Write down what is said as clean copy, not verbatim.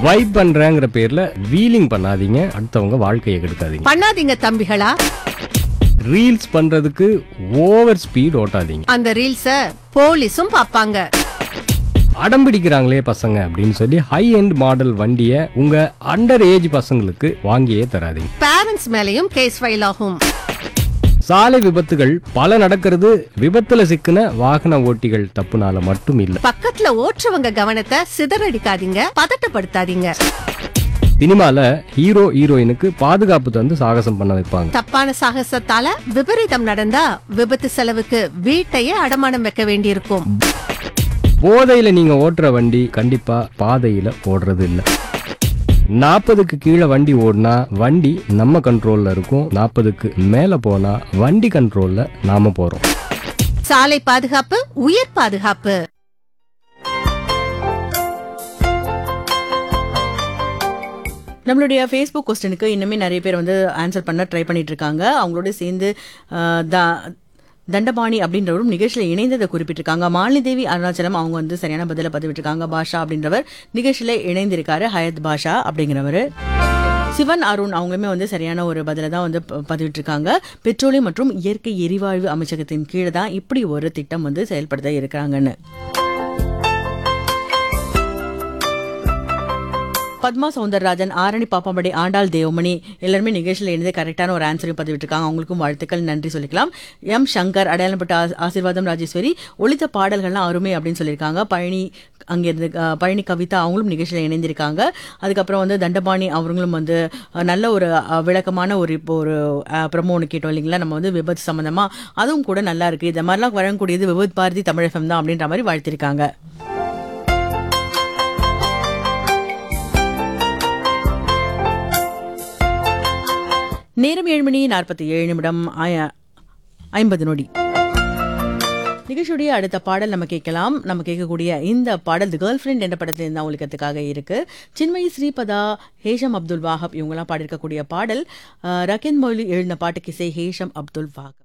Vibe பண்றேங்கிற பேர்ல wheeling பண்ணாதீங்க, அடுத்தவங்க வாழ்க்கையை கெடுக்காதீங்க. பண்ணாதீங்க தம்பிகளா. ரீல்ஸ் பண்றதுக்கு ஓவர் ஸ்பீட் ஓட்டாதீங்க. அந்த ரீல்ஸ போலீஸும் பாப்பாங்க. அடம் பிடிக்கிறாங்களே பசங்க அப்படின்னு சொல்லி ஹை எண்ட் மாடல் வண்டியை உங்க அண்டர் ஏஜ் பசங்களுக்கு வாங்கியே தராதீங்க. பேரண்ட்ஸ் மேலயும் கேஸ் ஃபைல் ஆகும். சாலை விபத்துகள் பல நடக்கிறது விபத்துல சிக்கின வாகன ஓட்டிகள் தப்புனால மட்டும் இல்ல. பக்கத்துல ஓட்டுறவங்க கவனத்தை சிதறடிக்காதீங்க, பதட்டப்படுத்தாதீங்க. சினிமால ஹீரோ ஹீரோயினுக்கு பாதுகாப்பு தந்து சாகசம் பண்ண வைப்பாங்க. தப்பான சாகசத்தால விபரீதம் நடந்தா விபத்து செலவுக்கு வீட்டையே அடமானம் வைக்க வேண்டியிருக்கும். போதையில நீங்க ஓட்டுற வண்டி கண்டிப்பா பாதையில ஓடுறது இல்ல. 40க்கு கீழே வண்டி ஓடினா வண்டி நம்ம கண்ட்ரோல்ல இருக்கும், 40க்கு மேல போனா வண்டி கண்ட்ரோல்ல நாம போறோம். சாலை பாதுகாப்பு உயிர் பாதுகாப்பு. நம்மளுடைய ஃபேஸ்புக் கொஸ்டினுக்கு இன்னுமே நிறைய பேர் வந்து ஆன்சர் பண்ண ட்ரை பண்ணிட்டு இருக்காங்க. அவங்களோட சேர்ந்து தண்டபாணி அப்படின்றவரும் நிகழ்ச்சியில் இணைந்ததை குறிப்பிட்டிருக்காங்க. மாலினி அருணாச்சலம் அவங்க வந்து சரியான பதில பதிவிட்டிருக்காங்க. பாஷா அப்படின்றவர் நிகழ்ச்சியில இணைந்திருக்காரு. ஹயத் பாஷா அப்படிங்கிறவர். சிவன் அருண் அவங்களுமே வந்து சரியான ஒரு பதில தான் வந்து பதிவிட்டிருக்காங்க. பெட்ரோலியம் மற்றும் இயற்கை எரிவாயு அமைச்சகத்தின் கீழே தான் இப்படி ஒரு திட்டம் வந்து செயல்படுத்த இருக்கிறாங்கன்னு. பத்மா சவுந்தரராஜன், ஆரணி பாப்பாம்படி, ஆண்டாள் தேவமணி எல்லாருமே நிகழ்ச்சியில் இணைந்து கரெக்டான ஒரு ஆன்சரையும் பதிவிட்டிருக்காங்க. அவங்களுக்கும் வாழ்த்துக்கள், நன்றி சொல்லிக்கலாம். எம் சங்கர், அடையாளப்பட்ட ஆசீர்வாதம் ராஜேஸ்வரி, ஒளித்த பாடல்கள்லாம் அருமை அப்படின்னு சொல்லியிருக்காங்க. பழனி அங்கிருந்து பழனி கவிதா அவங்களும் நிகழ்ச்சியில் இணைந்திருக்காங்க. அதுக்கப்புறம் வந்து தண்டபாணி அவங்களும் வந்து நல்ல ஒரு விளக்கமான ஒரு இப்போ ஒரு ப்ரமோ ஒன்று கேட்டோம் இல்லைங்களா, நம்ம வந்து விபத்து சம்பந்தமா, அதுவும் கூட நல்லா இருக்கு. இந்த மாதிரிலாம் வழங்கக்கூடியது விபத் பாரதி தமிழ் FM தான் அப்படின்ற மாதிரி வாழ்த்திருக்காங்க. நேரம் 7:47 50 நிகழ்ச்சியுடைய அடுத்த பாடல் நம்ம கேட்கலாம். நம்ம கேட்கக்கூடிய இந்த பாடல் தி கேர்ள் ஃப்ரெண்ட் என்ற படத்தில் இருந்தால் ஒழிக்கிறதுக்காக இருக்கு. சின்மயி, ஸ்ரீபதா, ஹேஷம் அப்துல் வாஹப் இவங்கெல்லாம் பாடியிருக்கக்கூடிய பாடல். ரக்கின் மொழி எழுதின பாட்டுக்கு இசை ஹேஷம் அப்துல் வாஹப்.